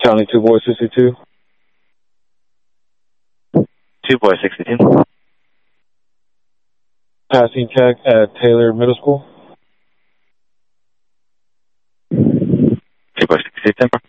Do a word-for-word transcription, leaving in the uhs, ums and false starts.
County two Boy sixty-two. two Boy sixty-two. Passing check at Taylor Middle School. two Boy sixty-two, ten four.